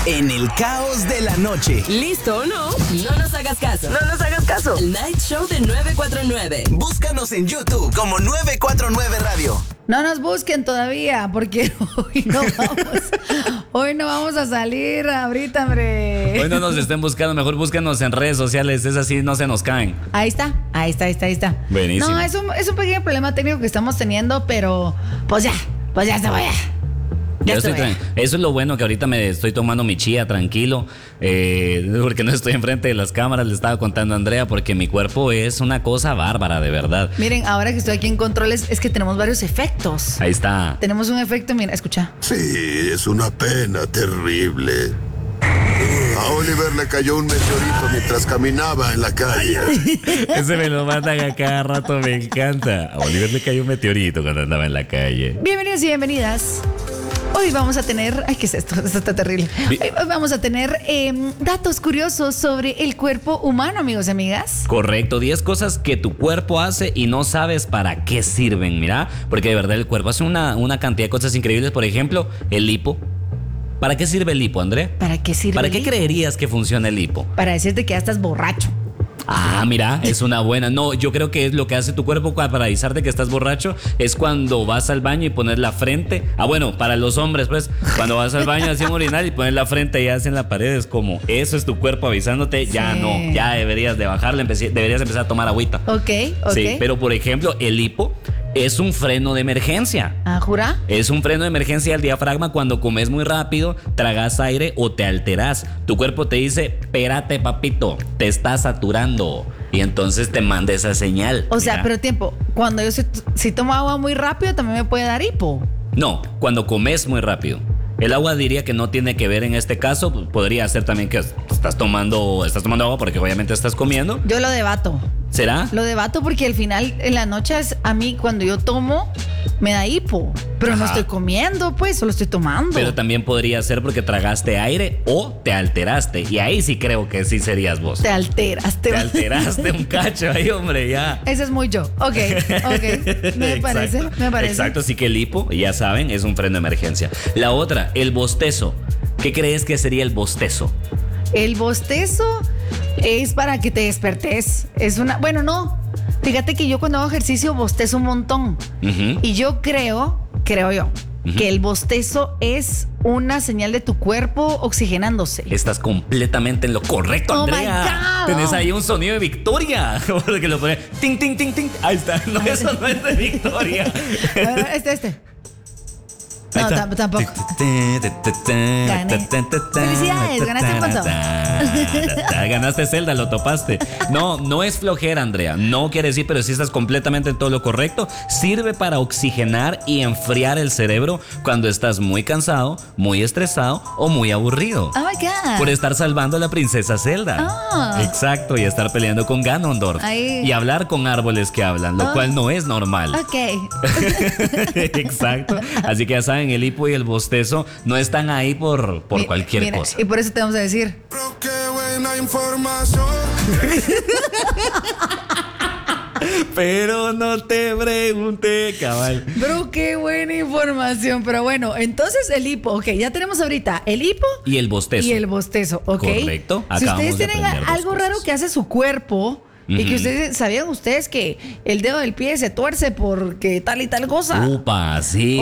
en el caos de la noche. ¿Listo o no? No nos hagas caso. No nos hagas caso. El Night Show de 949. Búscanos en YouTube como 949 Radio. No nos busquen todavía, porque hoy no vamos a salir ahorita, hombre. Hoy no nos estén buscando, mejor búsquenos en redes sociales, es así, no se nos caen. Ahí está. Buenísimo. No, es un pequeño problema técnico que estamos teniendo, pero pues ya se vaya. Eso es lo bueno, que ahorita me estoy tomando mi chía tranquilo, porque no estoy enfrente de las cámaras. Le estaba contando a Andrea, porque mi cuerpo es una cosa bárbara, de verdad. Miren, ahora que estoy aquí en controles, es que tenemos varios efectos. Ahí está. Tenemos un efecto, mira, escucha. Sí, es una pena terrible. A Oliver le cayó un meteorito mientras caminaba en la calle. Ese me lo mandan a cada rato, me encanta. A Oliver le cayó un meteorito cuando andaba en la calle. Bienvenidos y bienvenidas. Hoy vamos a tener... Ay, ¿qué es esto? Esto está terrible. Hoy vamos a tener datos curiosos sobre el cuerpo humano, amigos y amigas. Correcto, 10 cosas que tu cuerpo hace y no sabes para qué sirven, mira. Porque de verdad el cuerpo hace una cantidad de cosas increíbles. Por ejemplo, el lipo. ¿Para qué sirve el lipo, André? ¿Para qué sirve? ¿Para qué creerías que funciona el lipo? Para decirte que ya estás borracho. Ah, mira, es una buena. No, yo creo que es lo que hace tu cuerpo para avisarte que estás borracho. Es cuando vas al baño y pones la frente. Ah, bueno, para los hombres, pues, cuando vas al baño así en orinar y pones la frente y haces en la pared, es como, eso es tu cuerpo avisándote. Ya Sí. no, ya deberías de bajarle, deberías empezar a tomar agüita. Ok. Sí, pero por ejemplo, el hipo es un freno de emergencia. ¿Ah, jura? Es un freno de emergencia al diafragma cuando comes muy rápido, tragas aire o te alteras. Tu cuerpo te dice, espérate, papito, te estás saturando. Y entonces te manda esa señal. O sea, Mira. pero tiempo, cuando yo si tomo agua muy rápido también me puede dar hipo. No, cuando comes muy rápido. El agua diría que no tiene que ver en este caso. Podría ser también que estás tomando agua porque obviamente estás comiendo. Yo lo debato. ¿Será? Lo debato porque al final, en la noche, a mí cuando yo tomo, me da hipo. Pero no Ajá. estoy comiendo, pues, solo estoy tomando. Pero también podría ser porque tragaste aire o te alteraste. Y ahí sí creo que sí serías vos. Te alteraste. Te alteraste un cacho ahí, hombre, ya. Ese es muy yo. Ok. Me parece. Exacto, así que el hipo, ya saben, es un freno de emergencia. La otra, el bostezo. ¿Qué crees que sería el bostezo? El bostezo es para que te despertes. Bueno, no. Fíjate que yo cuando hago ejercicio bostezo un montón. Ujú. Y yo creo yo, que el bostezo es una señal de tu cuerpo oxigenándose. Estás completamente en lo correcto, Oh, Andrea. my God. Tenés ahí un sonido de victoria. Porque lo pone ting, ting, ting, ting. Ahí está. No, eso no es de victoria. No, tampoco. Gané. Felicidades, ganaste un montón. Ganaste Zelda, lo topaste. No es flojera, Andrea. No quiere decir, pero sí estás completamente en todo lo correcto. Sirve para oxigenar y enfriar el cerebro cuando estás muy cansado, muy estresado o muy aburrido. Oh my God. Por estar salvando a la princesa Zelda. Ah. Exacto, y estar peleando con Ganondorf. Ahí. Y hablar con árboles que hablan, lo cual no es normal. Ok. Exacto. Así que ya saben, el hipo y el bostezo no están ahí por cualquier Mira, cosa. y por eso te vamos a decir. Pero qué buena información. Pero no te pregunté, cabal. Bro, qué buena información. Pero bueno, entonces el hipo. Ok, ya tenemos ahorita el hipo Y el bostezo. y el bostezo. Ok. Correcto. Si Acabamos ustedes de tienen aprender dos algo cosas. raro que hace su cuerpo y que ustedes, ¿sabían ustedes que el dedo del pie se tuerce porque tal y tal cosa? Upa, sí.